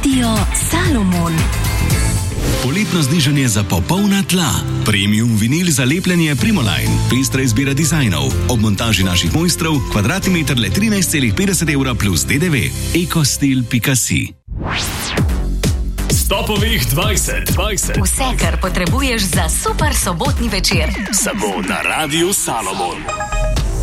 Radio Salomon. Poletno znižanje za popolna tla. Premium vinil za lepljenje Primoline. Pestra izbira dizajnov. Ob montaži naših mojstrov kvadratni meter le 13,50 evra plus DDV. Ecostil.si. Stopovih 20. Vse, kar potrebuješ za super sobotni večer. Samo na Radiu Salomon.